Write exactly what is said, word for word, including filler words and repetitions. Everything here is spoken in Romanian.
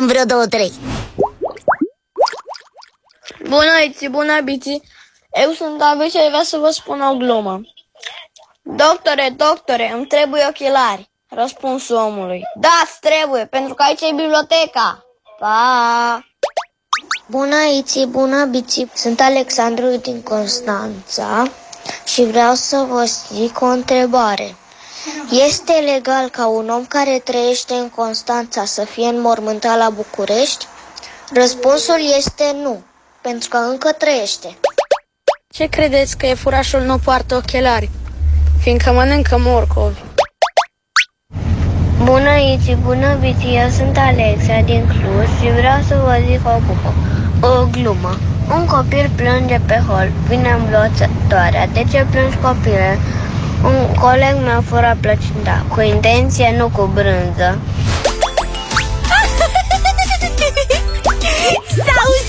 facem vreo două, trei. Bună, Iți, bună, Biți. Eu sunt David și vreau să vă spun o glumă. Doctore, doctore, îmi trebuie ochelari. Răspunsul omului. Da, îți trebuie, pentru că aici e biblioteca. Pa! Bună, Iți, bună, Biți. Sunt Alexandru din Constanța și vreau să vă zic o întrebare. Este legal ca un om care trăiește în Constanța să fie înmormântat la București? Răspunsul este nu, pentru că încă trăiește. Ce credeți că e furașul nu poartă ochelari? Fiindcă mănâncă morcovi. Bună, Iți, bună, Biți, eu sunt Alexa din Cluj și vreau să vă zic o, o glumă. Un copil plânge pe hol, vine învățătoarea. De ce plângi, copile? Un coleg mi-a furat plăcinta, cu intenție, nu cu brânză.